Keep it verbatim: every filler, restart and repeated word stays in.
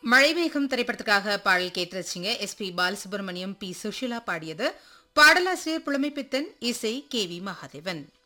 மழைமேகம் திரைப்படத்துக்காக பாடல் கேட்டுருச்சிங்க. S B Balasubramaniam, B Sushila பாடியது. பாடலாசிரியர் புலமைப்பித்தன், இசை கே வி மகாதேவன்.